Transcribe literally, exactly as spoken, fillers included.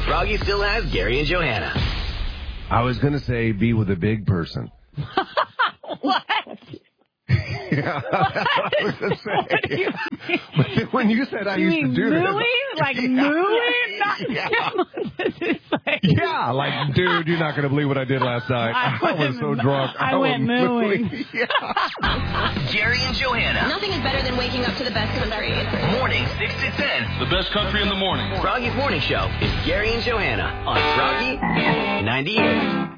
Froggy still has Gary and Johanna. I was going to say be with a big person. What? Yeah, I was going to say. But then when you said I you used mean to do mooing? this. Like yeah. mooing? Not Yeah. yeah, like, dude, you're not going to believe what I did last night. I, I was so drunk. I, I went mooing. mooing. Yeah. Gary and Johanna. Nothing is better than waking up to the best country. Morning, six to ten. The best country in the morning. Froggy's Morning Show is Gary and Johanna on Froggy ninety-eight.